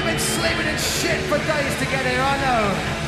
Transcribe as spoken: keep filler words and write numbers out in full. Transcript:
been sleeping in shit for days to get here, I know.